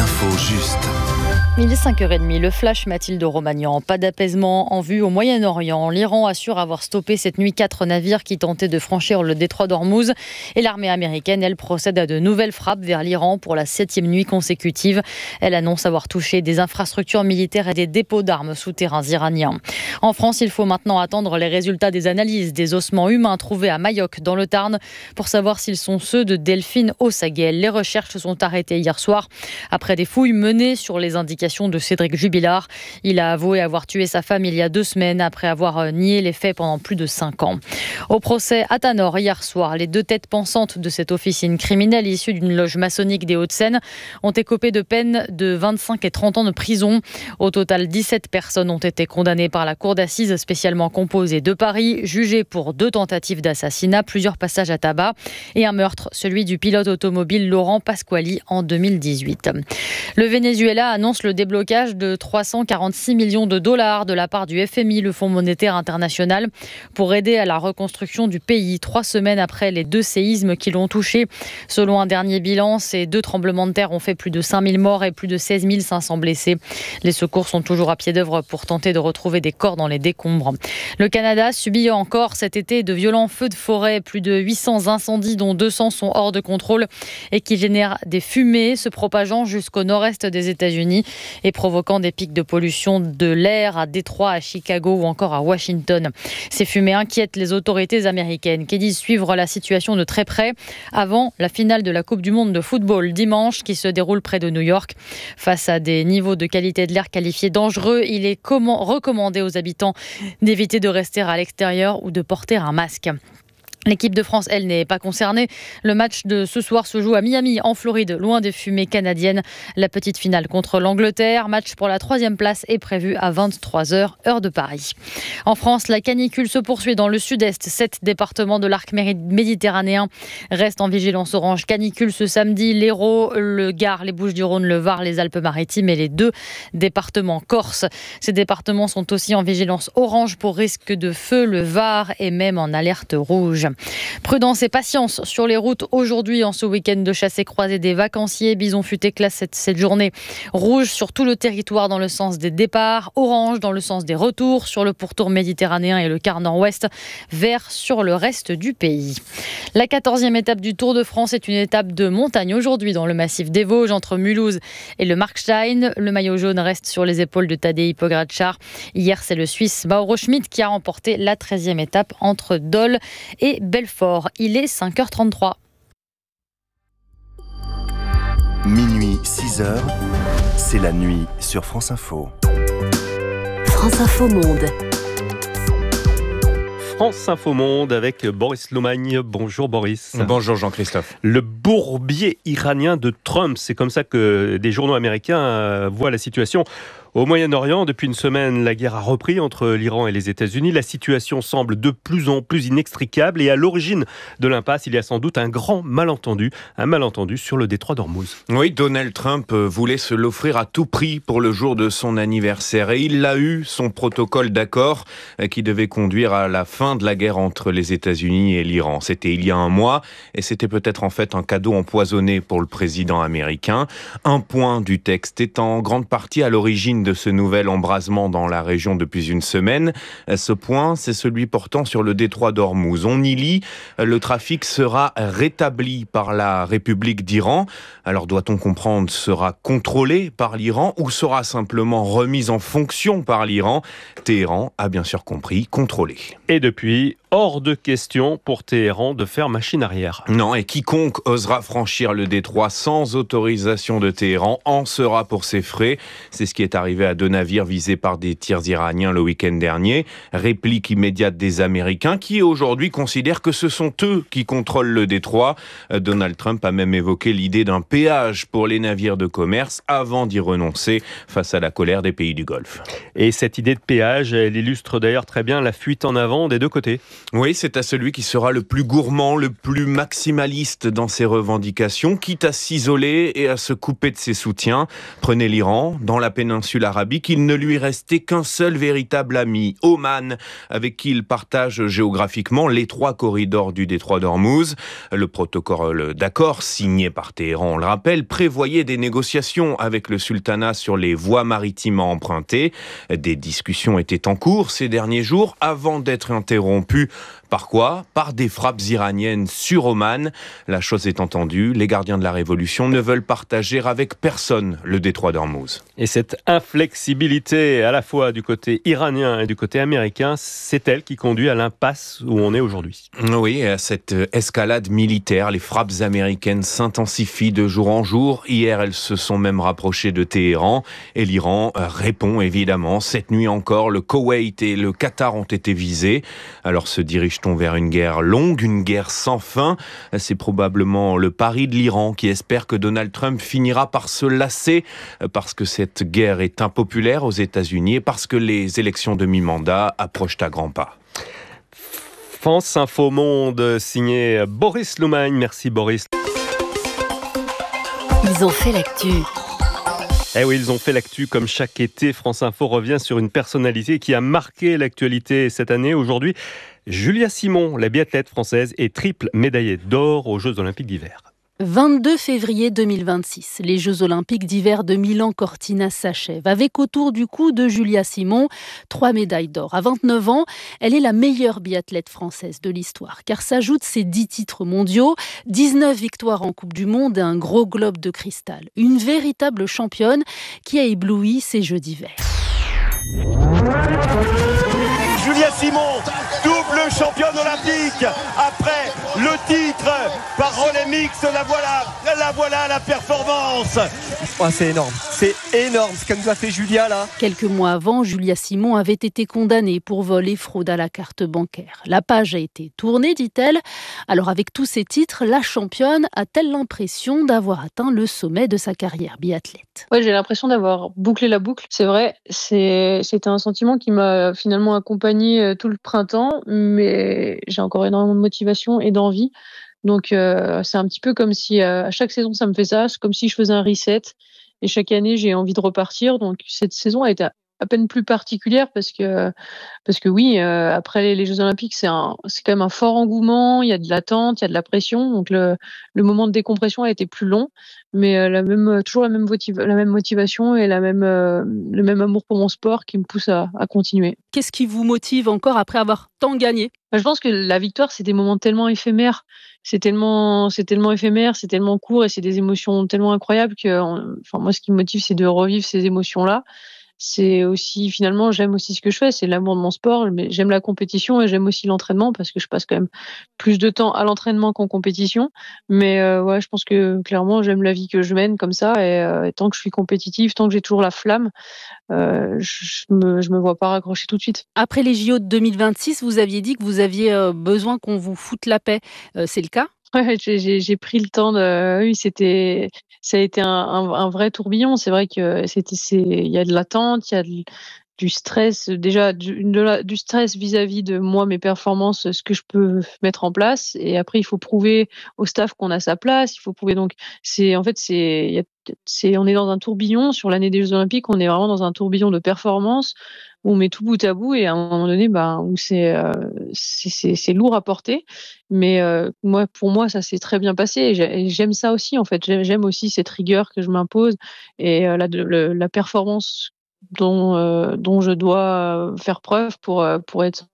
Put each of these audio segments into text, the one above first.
L'info juste. Il est 5h30, le flash Mathilde Romagnan. Pas d'apaisement en vue au Moyen-Orient. L'Iran assure avoir stoppé cette nuit 4 navires qui tentaient de franchir le détroit d'Ormuz. Et l'armée américaine, elle, procède à de nouvelles frappes vers l'Iran pour la 7e nuit consécutive. Elle annonce avoir touché des infrastructures militaires et des dépôts d'armes souterrains iraniens. En France, il faut maintenant attendre les résultats des analyses des ossements humains trouvés à Mayoc, dans le Tarn, pour savoir s'ils sont ceux de Delphine Ossaguel. Les recherches se sont arrêtées hier soir après des fouilles menées sur les indications de Cédric Jubilard. Il a avoué avoir tué sa femme il y a 2 semaines après avoir nié les faits pendant plus de 5 ans. Au procès à Tanor hier soir, les 2 têtes pensantes de cette officine criminelle issue d'une loge maçonnique des Hauts-de-Seine ont écopé de peines de 25 et 30 ans de prison. Au total, 17 personnes ont été condamnées par la cour d'assises spécialement composée de Paris, jugées pour 2 tentatives d'assassinat, plusieurs passages à tabac et un meurtre, celui du pilote automobile Laurent Pasquali en 2018. Le Venezuela annonce le déblocage de 346 millions de dollars de la part du FMI, le Fonds monétaire international, pour aider à la reconstruction du pays 3 semaines après les 2 séismes qui l'ont touché. Selon un dernier bilan, ces 2 tremblements de terre ont fait plus de 5000 morts et plus de 16 500 blessés. Les secours sont toujours à pied d'œuvre pour tenter de retrouver des corps dans les décombres. Le Canada subit encore cet été de violents feux de forêt, plus de 800 incendies dont 200 sont hors de contrôle et qui génèrent des fumées se propageant jusqu'au nord-est des États-Unis et provoquant des pics de pollution de l'air à Détroit, à Chicago ou encore à Washington. Ces fumées inquiètent les autorités américaines qui disent suivre la situation de très près avant la finale de la Coupe du Monde de football dimanche qui se déroule près de New York. Face à des niveaux de qualité de l'air qualifiés dangereux, il est recommandé aux habitants d'éviter de rester à l'extérieur ou de porter un masque. L'équipe de France, elle, n'est pas concernée. Le match de ce soir se joue à Miami, en Floride, loin des fumées canadiennes. La petite finale contre l'Angleterre, match pour la 3e place, est prévu à 23h, heure de Paris. En France, la canicule se poursuit dans le sud-est. 7 départements de l'arc méditerranéen restent en vigilance orange canicule ce samedi. L'Hérault, le Gard, les Bouches-du-Rhône, le Var, les Alpes-Maritimes et les 2 départements corses. Ces départements sont aussi en vigilance orange pour risque de feu. Le Var est même en alerte rouge. Prudence et patience sur les routes aujourd'hui en ce week-end de chasse et croisée des vacanciers. Bison futé classe cette journée rouge sur tout le territoire dans le sens des départs, orange dans le sens des retours sur le pourtour méditerranéen et le quart nord-ouest, vert sur le reste du pays. La 14e étape du Tour de France est une étape de montagne aujourd'hui dans le massif des Vosges entre Mulhouse et le Markstein. Le maillot jaune reste sur les épaules de Tadej Pogačar. Hier, c'est le Suisse Mauro Schmid qui a remporté la 13e étape entre Dole et Belfort. Il est 5h33. Minuit 6h, c'est la nuit sur France Info. France Info Monde. France Info Monde avec Boris Lomagne. Bonjour Boris. Bonjour Jean-Christophe. Le bourbier iranien de Trump, c'est comme ça que des journaux américains voient la situation. Au Moyen-Orient, depuis une semaine, la guerre a repris entre l'Iran et les États-Unis. La situation semble de plus en plus inextricable et à l'origine de l'impasse, il y a sans doute un malentendu sur le détroit d'Ormuz. Oui, Donald Trump voulait se l'offrir à tout prix pour le jour de son anniversaire et il l'a eu, son protocole d'accord qui devait conduire à la fin de la guerre entre les États-Unis et l'Iran. C'était il y a un mois et c'était peut-être en fait un cadeau empoisonné pour le président américain. Un point du texte est en grande partie à l'origine de ce nouvel embrasement dans la région depuis une semaine. Ce point, c'est celui portant sur le détroit d'Ormuz. On y lit, le trafic sera rétabli par la République d'Iran. Alors doit-on comprendre, sera contrôlé par l'Iran ou sera simplement remis en fonction par l'Iran? Téhéran a bien sûr compris, contrôlé. Et depuis, hors de question pour Téhéran de faire machine arrière. Non, et quiconque osera franchir le détroit sans autorisation de Téhéran en sera pour ses frais. C'est ce qui est arrivé à 2 navires visés par des tirs iraniens le week-end dernier. Réplique immédiate des Américains qui aujourd'hui considèrent que ce sont eux qui contrôlent le détroit. Donald Trump a même évoqué l'idée d'un péage pour les navires de commerce avant d'y renoncer face à la colère des pays du Golfe. Et cette idée de péage, elle illustre d'ailleurs très bien la fuite en avant des 2 côtés. Oui, c'est à celui qui sera le plus gourmand, le plus maximaliste dans ses revendications, quitte à s'isoler et à se couper de ses soutiens. Prenez l'Iran. Dans la péninsule arabique, il ne lui restait qu'un seul véritable ami, Oman, avec qui il partage géographiquement l'étroit corridor du détroit d'Ormuz. Le protocole d'accord, signé par Téhéran, on le rappelle, prévoyait des négociations avec le sultanat sur les voies maritimes à emprunter. Des discussions étaient en cours ces derniers jours avant d'être interrompues. Par quoi ? Par des frappes iraniennes sur Oman. La chose est entendue, les gardiens de la révolution ne veulent partager avec personne le détroit d'Ormuz. Et cette inflexibilité à la fois du côté iranien et du côté américain, c'est elle qui conduit à l'impasse où on est aujourd'hui. Oui, à cette escalade militaire, les frappes américaines s'intensifient de jour en jour. Hier, elles se sont même rapprochées de Téhéran et l'Iran répond évidemment. Cette nuit encore, le Koweït et le Qatar ont été visés. Alors se dirige-t-on vers une guerre longue, une guerre sans fin ? C'est probablement le pari de l'Iran qui espère que Donald Trump finira par se lasser parce que cette guerre est impopulaire aux États-Unis et parce que les élections de mi-mandat approchent à grands pas. France Info Monde, signé Boris Loumagne. Merci Boris. Ils ont fait l'actu. Eh oui, ils ont fait l'actu comme chaque été. France Info revient sur une personnalité qui a marqué l'actualité cette année. Aujourd'hui, Julia Simon, la biathlète française, est triple médaillée d'or aux Jeux Olympiques d'hiver. 22 février 2026, les Jeux Olympiques d'hiver de Milan-Cortina s'achèvent avec autour du cou de Julia Simon 3 médailles d'or. À 29 ans, elle est la meilleure biathlète française de l'histoire car s'ajoutent ses 10 titres mondiaux, 19 victoires en Coupe du Monde et un gros globe de cristal. Une véritable championne qui a ébloui ces Jeux d'hiver. Julia Simon, double championne olympique, après le titre par relais mixte, la voilà la performance. Oh, c'est énorme, ce qu'elle nous a fait Julia là. Quelques mois avant, Julia Simon avait été condamnée pour vol et fraude à la carte bancaire. La page a été tournée, dit-elle. Alors avec tous ces titres, la championne a-t-elle l'impression d'avoir atteint le sommet de sa carrière biathlète ? Ouais, j'ai l'impression d'avoir bouclé la boucle. C'est vrai, c'était un sentiment qui m'a finalement accompagnée tout le printemps, mais j'ai encore énormément de motivation et d'envie. Donc c'est un petit peu comme si à chaque saison ça me fait ça, c'est comme si je faisais un reset et chaque année j'ai envie de repartir. Donc cette saison a été à peine plus particulière parce que oui, après les Jeux Olympiques c'est quand même un fort engouement, il y a de l'attente, il y a de la pression, donc le moment de décompression a été plus long, mais toujours la même motivation et le même amour pour mon sport qui me pousse à continuer. Qu'est-ce qui vous motive encore après avoir tant gagné ? Je pense que la victoire, c'est des moments tellement éphémères, c'est tellement éphémère, c'est tellement court et c'est des émotions tellement incroyables que, moi, ce qui me motive, c'est de revivre ces émotions-là. C'est aussi, finalement, j'aime aussi ce que je fais, c'est l'amour de mon sport, mais j'aime la compétition et j'aime aussi l'entraînement parce que je passe quand même plus de temps à l'entraînement qu'en compétition. Mais ouais, je pense que clairement, j'aime la vie que je mène comme ça et tant que je suis compétitive, tant que j'ai toujours la flamme, je me vois pas raccrocher tout de suite. Après les JO de 2026, vous aviez dit que vous aviez besoin qu'on vous foute la paix. C'est le cas ? Ouais, j'ai pris le temps oui, ça a été un vrai tourbillon. C'est vrai que il y a de l'attente, il y a du stress, déjà du stress vis-à-vis de moi, mes performances, ce que je peux mettre en place. Et après, il faut prouver au staff qu'on a sa place. Il faut prouver donc, on est dans un tourbillon sur l'année des Jeux Olympiques. On est vraiment dans un tourbillon de performances où on met tout bout à bout et à un moment donné, où c'est lourd à porter. Mais pour moi, ça s'est très bien passé et j'aime ça aussi en fait. J'aime aussi cette rigueur que je m'impose et la performance dont je dois faire preuve pour être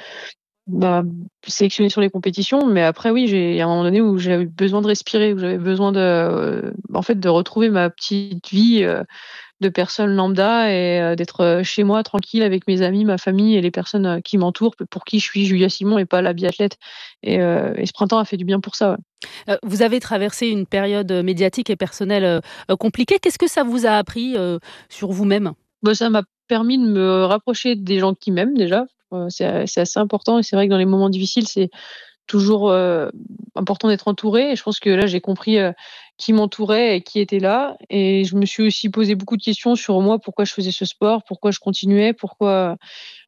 sélectionnée sur les compétitions. Mais après, oui, il y a un moment donné où j'avais besoin de respirer, où j'avais besoin de retrouver ma petite vie de personne lambda et d'être chez moi tranquille avec mes amis, ma famille et les personnes qui m'entourent, pour qui je suis Julia Simon et pas la biathlète. Et ce printemps a fait du bien pour ça. Ouais. Vous avez traversé une période médiatique et personnelle compliquée. Qu'est-ce que ça vous a appris sur vous-même ? Ça m'a permis de me rapprocher des gens qui m'aiment déjà. C'est assez important et c'est vrai que dans les moments difficiles, c'est toujours important d'être entouré. Et je pense que là, j'ai compris qui m'entourait et qui était là. Et je me suis aussi posé beaucoup de questions sur moi, pourquoi je faisais ce sport, pourquoi je continuais, pourquoi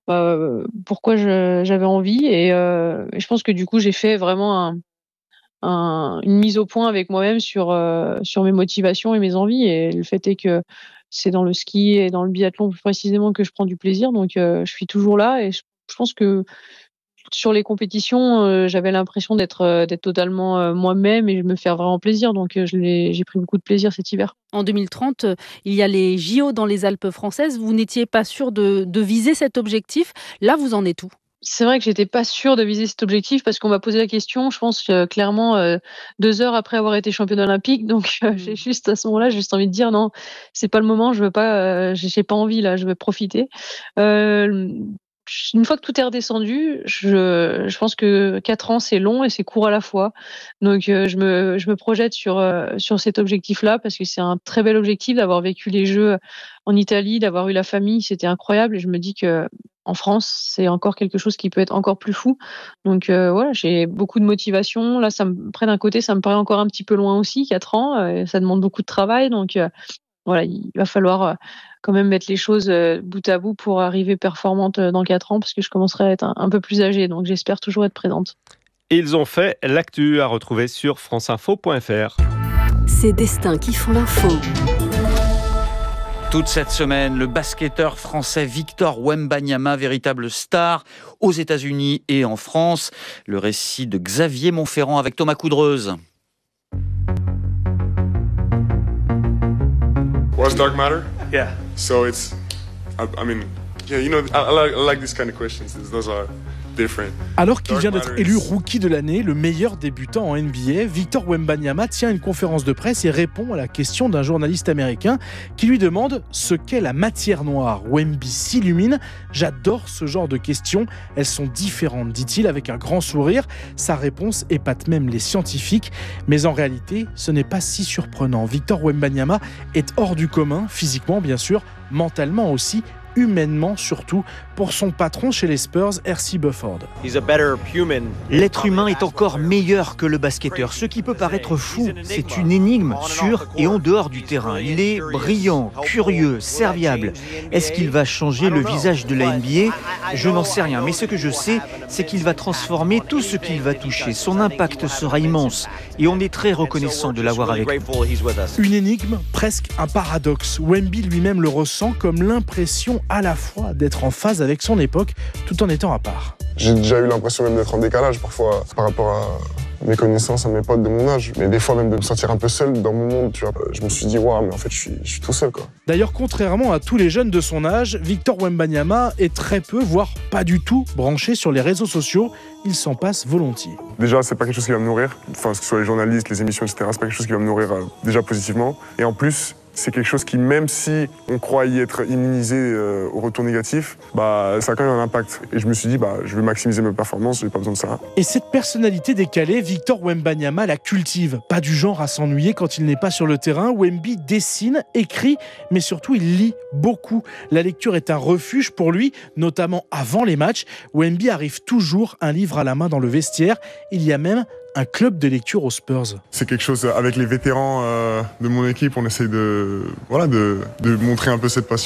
pourquoi j'avais envie et je pense que du coup j'ai fait vraiment une mise au point avec moi-même sur mes motivations et mes envies et le fait est que c'est dans le ski et dans le biathlon plus précisément que je prends du plaisir donc je suis toujours là et je pense que sur les compétitions, j'avais l'impression d'être totalement, moi-même et de me faire vraiment plaisir donc j'ai pris beaucoup de plaisir cet hiver. En 2030, il y a les JO dans les Alpes françaises. Vous n'étiez pas sûr de viser cet objectif. Là, vous en êtes où? C'est vrai que j'étais pas sûre de viser cet objectif parce qu'on m'a posé la question, je pense, clairement, 2 heures après avoir été championne olympique donc j'ai juste à ce moment-là, j'ai juste envie de dire: «Non, c'est pas le moment, je veux pas, j'ai pas envie là, je veux profiter». Une fois que tout est redescendu, je pense que 4 ans, c'est long et c'est court à la fois. Donc je me projette sur cet objectif-là parce que c'est un très bel objectif d'avoir vécu les Jeux en Italie, d'avoir eu la famille, c'était incroyable et je me dis qu'en France, c'est encore quelque chose qui peut être encore plus fou. Donc voilà, j'ai beaucoup de motivation. Là, après d'un côté, ça me paraît encore un petit peu loin aussi, 4 ans, ça demande beaucoup de travail donc voilà, il va falloir, quand même mettre les choses, bout à bout pour arriver performante, dans 4 ans parce que je commencerai à être un peu plus âgée donc j'espère toujours être présente. Et ils ont fait l'actu à retrouver sur franceinfo.fr. Ces destins qui font l'info. Toute cette semaine, le basketteur français Victor Wembanyama, véritable star aux États-Unis et en France. Le récit de Xavier Montferrand avec Thomas Coudreuse. What's dark matter? Yeah. So it's, I mean, yeah, you know, I like these kind of questions. Those are different. Alors qu'il vient d'être élu rookie de l'année, le meilleur débutant en NBA, Victor Wembanyama tient une conférence de presse et répond à la question d'un journaliste américain qui lui demande ce qu'est la matière noire. Wemby s'illumine. J'adore ce genre de questions. Elles sont différentes, dit-il avec un grand sourire. Sa réponse épate même les scientifiques. Mais en réalité, ce n'est pas si surprenant. Victor Wembanyama est hors du commun, physiquement bien sûr, mentalement aussi, humainement surtout, pour son patron chez les Spurs, R.C. Bufford. L'être humain est encore meilleur que le basketteur. Ce qui peut paraître fou, c'est une énigme sur et en dehors du terrain. Il est brillant, curieux, serviable. Est-ce qu'il va changer le visage de la NBA ? Je n'en sais rien, mais ce que je sais, c'est qu'il va transformer tout ce qu'il va toucher. Son impact sera immense et on est très reconnaissant de l'avoir avec nous. Une énigme, presque un paradoxe. Wemby lui-même le ressent comme l'impression à la fois d'être en phase avec son époque, tout en étant à part. J'ai déjà eu l'impression même d'être en décalage parfois par rapport à mes connaissances, à mes potes de mon âge. Mais des fois même de me sentir un peu seul dans mon monde, tu vois. Je me suis dit, waouh, mais en fait, je suis tout seul, quoi. D'ailleurs, contrairement à tous les jeunes de son âge, Victor Wembanyama est très peu, voire pas du tout, branché sur les réseaux sociaux. Il s'en passe volontiers. Déjà, c'est pas quelque chose qui va me nourrir. Enfin, que ce soit les journalistes, les émissions, etc., c'est pas quelque chose qui va me nourrir déjà positivement. Et en plus, c'est quelque chose qui, même si on croit y être immunisé au retour négatif, ça a quand même un impact. Et je me suis dit, je vais maximiser mes performances, j'ai pas besoin de ça. Et cette personnalité décalée, Victor Wembanyama la cultive. Pas du genre à s'ennuyer quand il n'est pas sur le terrain. Wemby dessine, écrit, mais surtout il lit beaucoup. La lecture est un refuge pour lui, notamment avant les matchs. Wemby arrive toujours un livre à la main dans le vestiaire. Il y a même un club de lecture aux Spurs. C'est quelque chose, avec les vétérans de mon équipe, on essaie de montrer un peu cette passion.